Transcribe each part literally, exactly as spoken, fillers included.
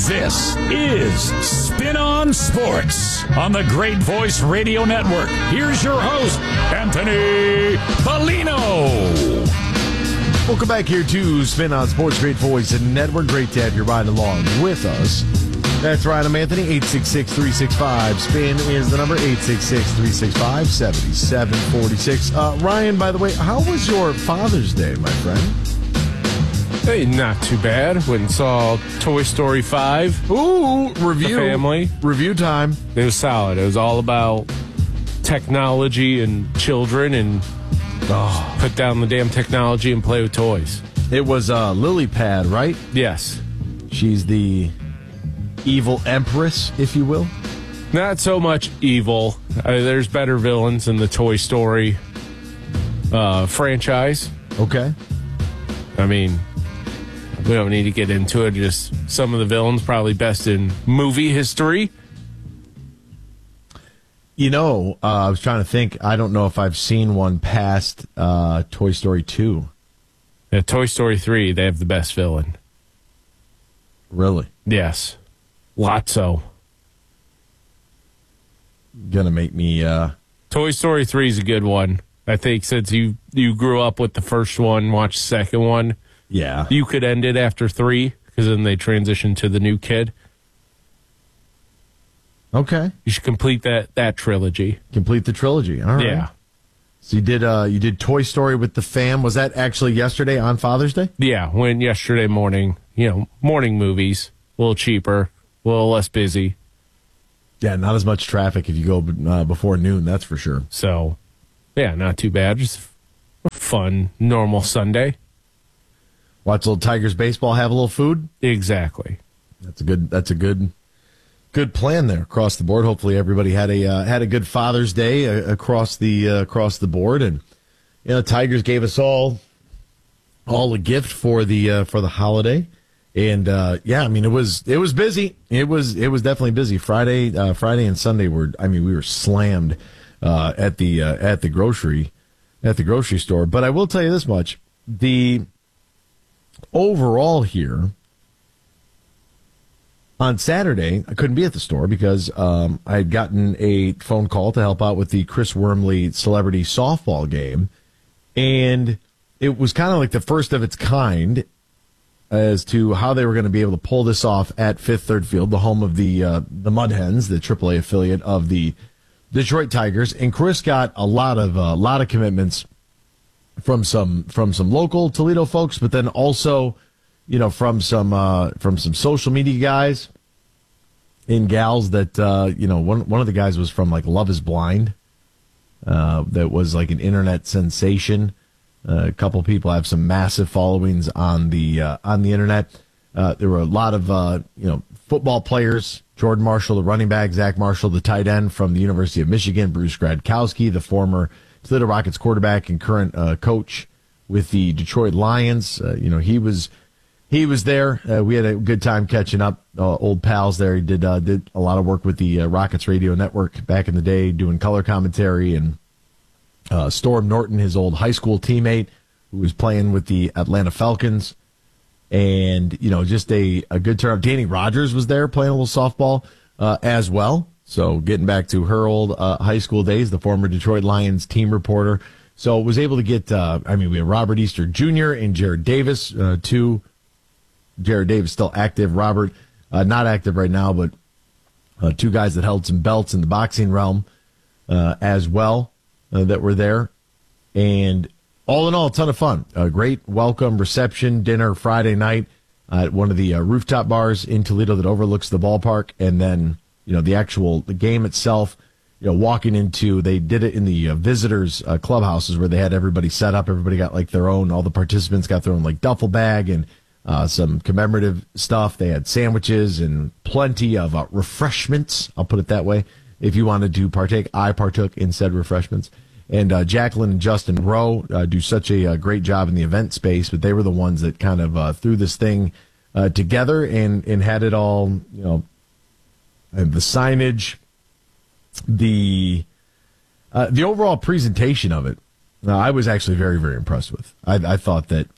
This is Spin on Sports on the Great Voice Radio Network. Here's your host, Anthony Bellino. Welcome back here to Spin on Sports, Great Voice Network. Great to have you ride along with us. That's right, I'm Anthony, eight six six, three six five. Spin is the number, eight six six, three six five, seven seven four six. Uh, Ryan, by the way, how was your Father's Day, my friend? Hey, not too bad. Went and saw Toy Story five. Ooh, review. The family. Review time. It was solid. It was all about technology and children and oh, put down the damn technology and play with toys. It was uh, Lily Pad, right? Yes. She's the evil empress, if you will. Not so much evil. Uh, there's better villains in the Toy Story uh, franchise. Okay. I mean, we don't need to get into it. Just some of the villains probably best in movie history. You know, uh, I was trying to think. I don't know if I've seen one past uh, Toy Story two. Yeah, Toy Story three, they have the best villain. Really? Yes. Lotso. Gonna make me... Uh... Toy Story three is a good one. I think since you, you grew up with the first one, watched the second one, yeah, you could end it after three, because then they transition to the new kid. Okay. You should complete that, that trilogy. Complete the trilogy. All right. Yeah. So you did uh, you did Toy Story with the fam. Was that actually yesterday on Father's Day? Yeah, went yesterday morning. You know, morning movies, a little cheaper, a little less busy. Yeah, not as much traffic if you go uh, before noon, that's for sure. So, yeah, not too bad. Just a fun, normal Sunday. Watch a little Tigers baseball, have a little food. Exactly. That's a good. That's a good, good plan there across the board. Hopefully, everybody had a uh, had a good Father's Day uh, across the uh, across the board, and you know, Tigers gave us all all a gift for the uh, for the holiday. And uh, yeah, I mean it was it was busy. It was it was definitely busy. Friday, uh, Friday and Sunday were. I mean, we were slammed uh, at the uh, at the grocery at the grocery store. But I will tell you this much: the overall here on Saturday, I couldn't be at the store because um, I had gotten a phone call to help out with the Chris Wormley celebrity softball game, and it was kind of like the first of its kind as to how they were going to be able to pull this off at Fifth Third Field, the home of the uh, the Mud Hens, the triple A affiliate of the Detroit Tigers. And Chris got a lot of a uh, lot of commitments from some from some local Toledo folks, but then also, you know, from some uh, from some social media guys and gals. That uh, you know, one one of the guys was from like Love Is Blind, uh, that was like an internet sensation. Uh, a couple people have some massive followings on the uh, on the internet. Uh, there were a lot of uh, you know football players: Jordan Marshall, the running back; Zach Marshall, the tight end from the University of Michigan; Bruce Gradkowski, the former Toledo Rockets quarterback and current uh, coach with the Detroit Lions. Uh, you know he was he was there. Uh, we had a good time catching up. Uh, old pals there. He did uh, did a lot of work with the uh, Rockets Radio Network back in the day, doing color commentary and. Uh, Storm Norton, his old high school teammate, who was playing with the Atlanta Falcons, and you know, just a, a good turnout. Danny Rogers was there playing a little softball uh, as well. So getting back to her old uh, high school days, the former Detroit Lions team reporter. So was able to get. Uh, I mean, we had Robert Easter Junior and Jared Davis. Uh, two, Jared Davis still active. Robert uh, not active right now, but uh, two guys that held some belts in the boxing realm uh, as well. Uh, that were there, and all in all, a ton of fun. A great welcome reception dinner Friday night at one of the uh, rooftop bars in Toledo that overlooks the ballpark, and then you know the actual the game itself. You know, walking into they did it in the uh, visitors uh, clubhouses where they had everybody set up. Everybody got like their own. All the participants got their own like duffel bag and uh, some commemorative stuff. They had sandwiches and plenty of uh, refreshments. I'll put it that way. If you wanted to partake, I partook in said refreshments. And uh, Jacqueline and Justin Rowe uh, do such a, a great job in the event space, but they were the ones that kind of uh, threw this thing uh, together and, and had it all, you know, uh, the signage, the uh, the overall presentation of it. Uh, I was actually very, very impressed with. I, I thought that, you know,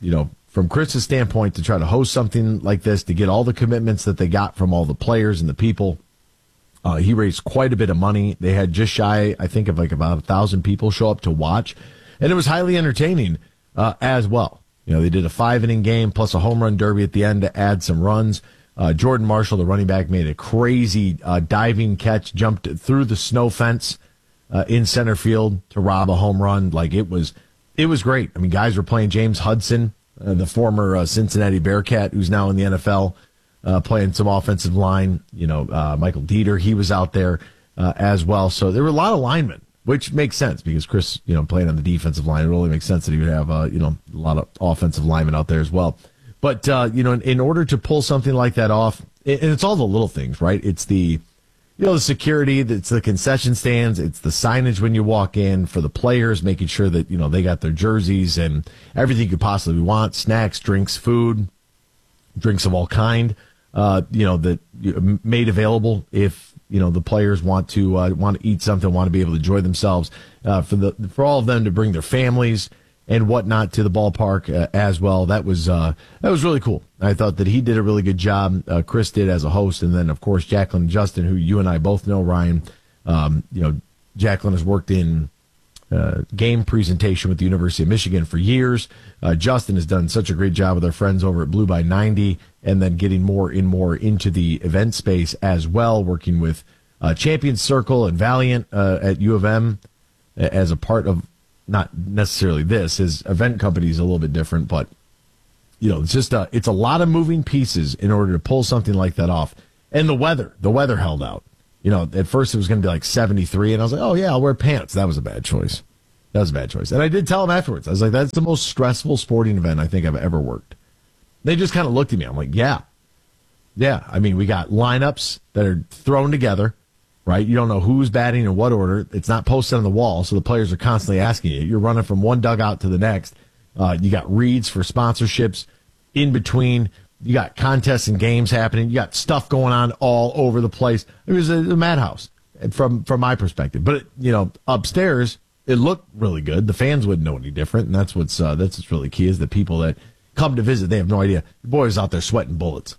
from Chris's standpoint, to try to host something like this, to get all the commitments that they got from all the players and the people, uh, he raised quite a bit of money. They had just shy, I think, of like about a thousand people show up to watch, and it was highly entertaining uh, as well. You know, they did a five-inning game plus a home run derby at the end to add some runs. Uh, Jordan Marshall, the running back, made a crazy uh, diving catch, jumped through the snow fence uh, in center field to rob a home run. Like, it was, it was great. I mean, guys were playing. James Hudson, uh, the former uh, Cincinnati Bearcat, who's now in the N F L, uh, playing some offensive line. You know, uh, Michael Dieter, he was out there uh, as well. So there were a lot of linemen, which makes sense because Chris, you know, playing on the defensive line, it really makes sense that he would have, uh, you know, a lot of offensive linemen out there as well. But, uh, you know, in, in order to pull something like that off, and it's all the little things, right? It's the, you know, the security, it's the concession stands, it's the signage when you walk in for the players, making sure that, you know, they got their jerseys and everything you could possibly want, snacks, drinks, food, drinks of all kind, uh, you know, that made available if, you know, the players want to uh, want to eat something, want to be able to enjoy themselves, uh, for the for all of them to bring their families and whatnot to the ballpark uh, as well. That was uh, that was really cool. I thought that he did a really good job. Uh, Chris did as a host, and then of course Jacqueline and Justin, who you and I both know, Ryan. Um, you know, Jacqueline has worked in uh, game presentation with the University of Michigan for years. Uh, Justin has done such a great job with our friends over at Blue by ninety, and then getting more and more into the event space as well, working with uh, Champions Circle and Valiant uh, at U of M as a part of, not necessarily this, his event company is a little bit different, but you know, it's just a, it's a lot of moving pieces in order to pull something like that off. And the weather, the weather held out. You know, at first it was going to be like seventy-three, and I was like, oh yeah, I'll wear pants. That was a bad choice. That was a bad choice. And I did tell him afterwards. I was like, that's the most stressful sporting event I think I've ever worked. They just kind of looked at me. I'm like, yeah. Yeah. I mean, we got lineups that are thrown together, right? You don't know who's batting in what order. It's not posted on the wall, so the players are constantly asking you. You're running from one dugout to the next. Uh, you got reads for sponsorships in between. You got contests and games happening. You got stuff going on all over the place. It was a, a madhouse from from my perspective. But, it, you know, upstairs, it looked really good. The fans wouldn't know any different, and that's what's uh, that's what's really key, is the people that come to visit, they have no idea. The boys out there sweating bullets.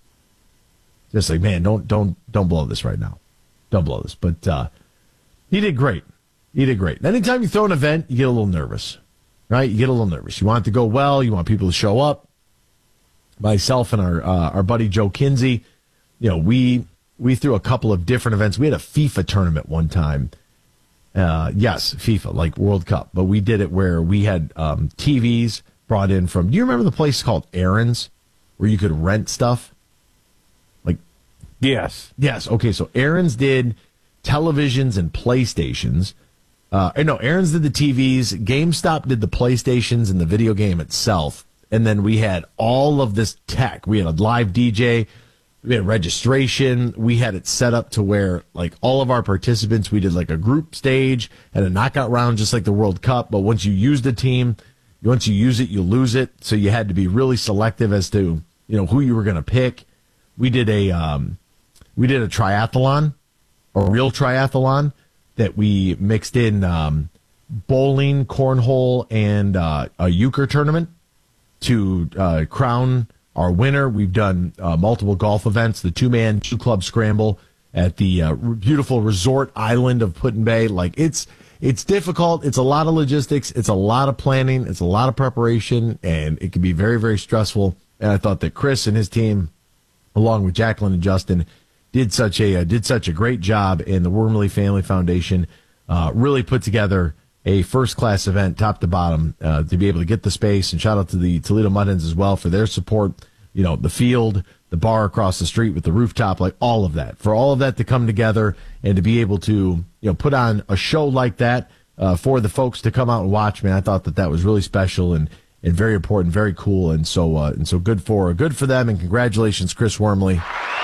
Just like, man, don't don't don't blow this right now. Don't blow this. But uh, he did great. He did great. Anytime you throw an event, you get a little nervous, right? You get a little nervous. You want it to go well. You want people to show up. Myself and our uh, our buddy Joe Kinsey, you know, we we threw a couple of different events. We had a FIFA tournament one time. Uh, yes, FIFA, like World Cup. But we did it where we had um, T Vs brought in from, do you remember the place called Aaron's where you could rent stuff? Like, yes. Yes. Okay. So Aaron's did televisions and PlayStations. Uh, no, Aaron's did the T Vs. GameStop did the PlayStations and the video game itself. And then we had all of this tech. We had a live D J. We had registration. We had it set up to where, like, all of our participants, we did like a group stage and a knockout round, just like the World Cup. But once you use the team, once you use it, you lose it. So you had to be really selective as to, you know, who you were going to pick. We did a, um, we did a triathlon, a real triathlon that we mixed in, um, bowling, cornhole, and, uh, a euchre tournament to, uh, crown our winner. We've done, uh, multiple golf events, the two-man, two-club scramble at the, uh, beautiful resort island of Put-in-Bay. Like, it's, It's difficult. It's a lot of logistics. It's a lot of planning. It's a lot of preparation, and it can be very, very stressful. And I thought that Chris and his team, along with Jacqueline and Justin, did such a uh, did such a great job. And the Wormley Family Foundation uh, really put together a first class event, top to bottom, uh, to be able to get the space. And shout out to the Toledo Mud Hens as well for their support. You know, the field, the bar across the street with the rooftop, like all of that, for all of that to come together and to be able to, you know, put on a show like that uh, for the folks to come out and watch. Man, I thought that that was really special and, and very important, very cool, and so uh, and so good for good for them. And congratulations, Chris Wormley,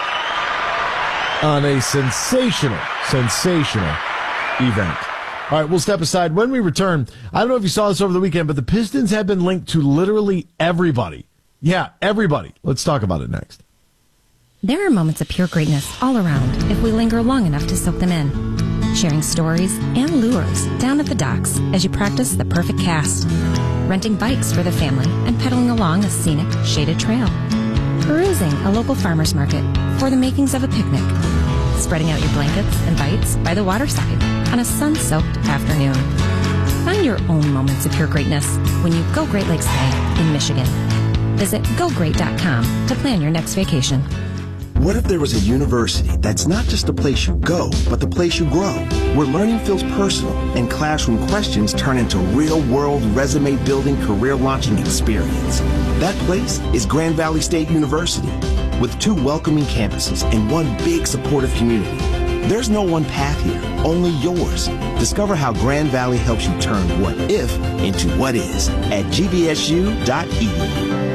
on a sensational, sensational event. All right, we'll step aside. When we return, I don't know if you saw this over the weekend, but the Pistons have been linked to literally everybody. Yeah, everybody. Let's talk about it next. There are moments of pure greatness all around if we linger long enough to soak them in. Sharing stories and lures down at the docks as you practice the perfect cast. renting bikes for the family, and pedaling along a scenic, shaded trail. Perusing a local farmer's market for the makings of a picnic. Spreading out your blankets and bites by the waterside on a sun-soaked afternoon. Find your own moments of pure greatness when you go Great Lakes Day in Michigan. Visit go great dot com to plan your next vacation. What if there was a university that's not just a place you go, but the place you grow, where learning feels personal and classroom questions turn into real-world resume-building, career-launching experience? That place is Grand Valley State University, with two welcoming campuses and one big supportive community. There's no one path here, only yours. Discover how Grand Valley helps you turn what if into what is at g v s u dot e d u.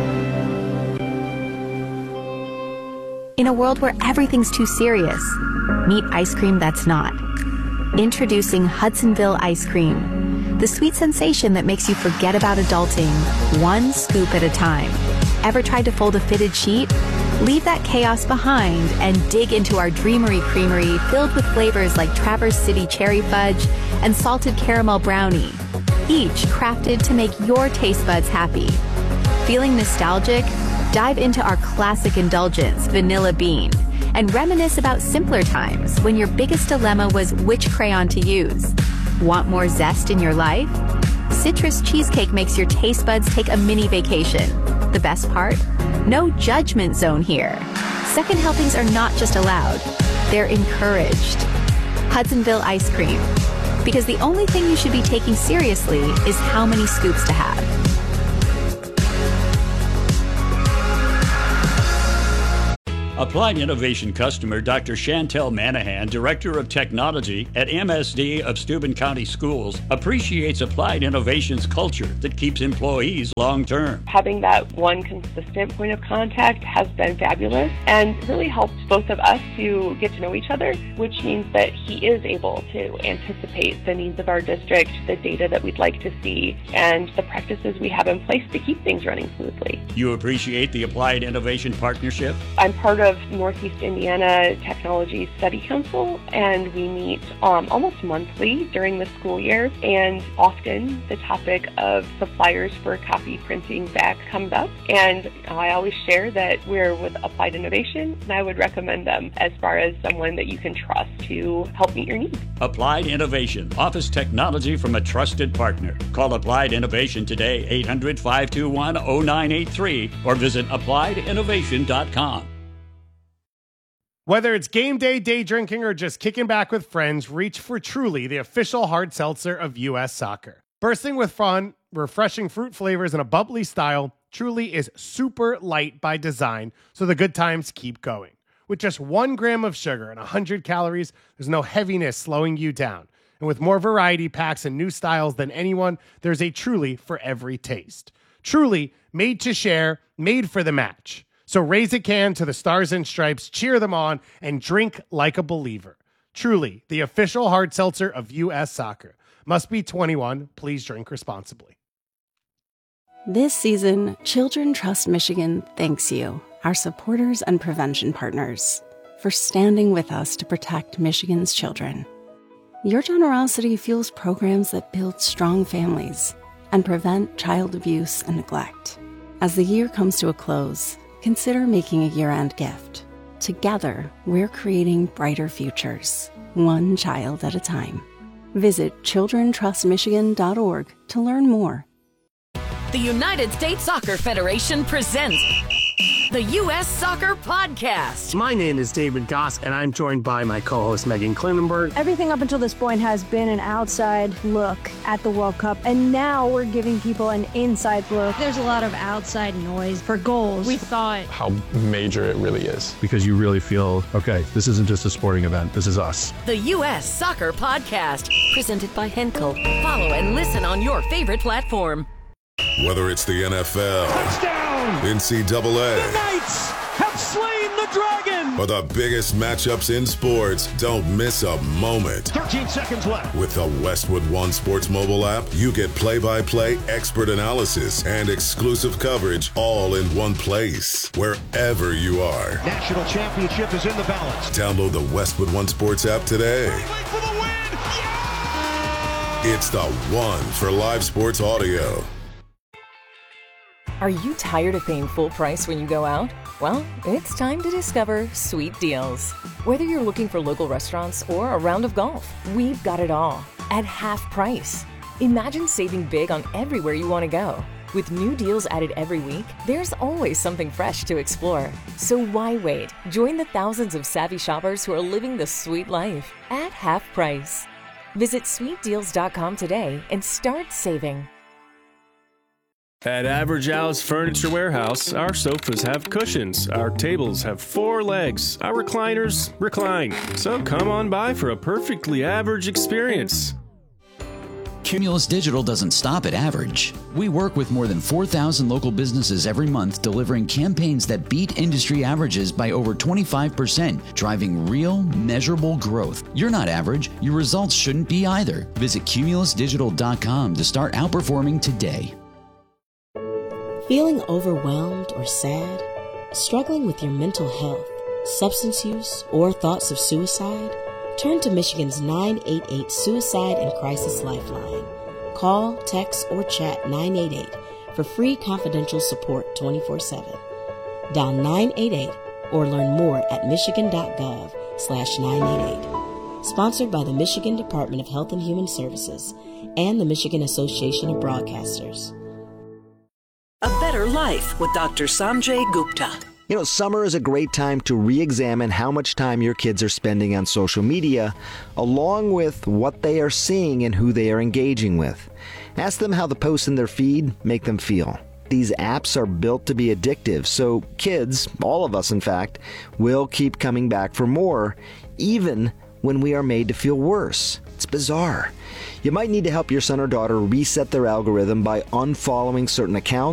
In a world where everything's too serious, meet ice cream that's not. Introducing Hudsonville Ice Cream, the sweet sensation that makes you forget about adulting, one scoop at a time. Ever tried to fold a fitted sheet? Leave that chaos behind and dig into our Dreamery Creamery filled with flavors like Traverse City Cherry Fudge and Salted Caramel Brownie, each crafted to make your taste buds happy. Feeling nostalgic? Dive into our classic indulgence, Vanilla Bean, and reminisce about simpler times when your biggest dilemma was which crayon to use. Want more zest in your life? Citrus Cheesecake makes your taste buds take a mini vacation. The best part? No judgment zone here. Second helpings are not just allowed, they're encouraged. Hudsonville Ice Cream. Because the only thing you should be taking seriously is how many scoops to have. Applied Innovation customer Doctor Chantel Manahan, Director of Technology at M S D of Steuben County Schools, appreciates Applied Innovation's culture that keeps employees long-term. Having that one consistent point of contact has been fabulous and really helped both of us to get to know each other, which means that he is able to anticipate the needs of our district, the data that we'd like to see, and the practices we have in place to keep things running smoothly. You appreciate the Applied Innovation partnership? I'm part of Northeast Indiana Technology Study Council, and we meet um, almost monthly during the school year, and often the topic of suppliers for copy printing back comes up, and I always share that we're with Applied Innovation, and I would recommend them as far as someone that you can trust to help meet your needs. Applied Innovation, office technology from a trusted partner. Call Applied Innovation today, eight hundred, five two one, oh nine eight three, or visit applied innovation dot com. Whether it's game day, day drinking, or just kicking back with friends, reach for Truly, the official hard seltzer of U S Soccer. Bursting with fun, refreshing fruit flavors, and a bubbly style, Truly is super light by design, so the good times keep going. With just one gram of sugar and one hundred calories, there's no heaviness slowing you down. And with more variety packs and new styles than anyone, there's a Truly for every taste. Truly, made to share, made for the match. So raise a can to the Stars and Stripes, cheer them on, and drink like a believer. Truly, the official hard seltzer of U S Soccer. Must be twenty-one. Please drink responsibly. This season, Children Trust Michigan thanks you, our supporters and prevention partners, for standing with us to protect Michigan's children. Your generosity fuels programs that build strong families and prevent child abuse and neglect. As the year comes to a close, consider making a year-end gift. Together, we're creating brighter futures, one child at a time. Visit children trust michigan dot org to learn more. The United States Soccer Federation presents the U S Soccer Podcast. My name is David Goss, and I'm joined by my co-host Megan Klinenberg. Everything up until this point has been an outside look at the World Cup, and now we're giving people an inside look. There's a lot of outside noise for goals. We thought how major it really is. Because you really feel, okay, this isn't just a sporting event, this is us. The U S Soccer Podcast, presented by Henkel. Follow and listen on your favorite platform. Whether it's the N F L, touchdown, N C double A, the Knights have slain the dragon, or the biggest matchups in sports, don't miss a moment. thirteen seconds left. With the Westwood One Sports mobile app, you get play-by-play, expert analysis, and exclusive coverage all in one place, wherever you are. National championship is in the balance. Download the Westwood One Sports app today. For the win. Yeah! It's the one for live sports audio. Are you tired of paying full price when you go out? Well, it's time to discover Sweet Deals. Whether you're looking for local restaurants or a round of golf, we've got it all at half price. Imagine saving big on everywhere you want to go. With new deals added every week, there's always something fresh to explore. So why wait? Join the thousands of savvy shoppers who are living the sweet life at half price. Visit sweet deals dot com today and start saving. At Average Al's Furniture Warehouse, our sofas have cushions, our tables have four legs, our recliners recline. So come on by for a perfectly average experience. Cumulus Digital doesn't stop at average. We work with more than four thousand local businesses every month, delivering campaigns that beat industry averages by over twenty-five percent, driving real, measurable growth. You're not average. Your results shouldn't be either. Visit cumulus digital dot com to start outperforming today. Feeling overwhelmed or sad? Struggling with your mental health, substance use, or thoughts of suicide? Turn to Michigan's nine eight eight Suicide and Crisis Lifeline. Call, text, or chat nine eight eight for free confidential support twenty-four seven. Dial nine eight eight or learn more at michigan.gov slash 988. Sponsored by the Michigan Department of Health and Human Services and the Michigan Association of Broadcasters. A Better Life with Doctor Sanjay Gupta. You know, summer is a great time to re-examine how much time your kids are spending on social media, along with what they are seeing and who they are engaging with. Ask them how the posts in their feed make them feel. These apps are built to be addictive, so kids, all of us in fact, will keep coming back for more, even when we are made to feel worse. It's bizarre. You might need to help your son or daughter reset their algorithm by unfollowing certain accounts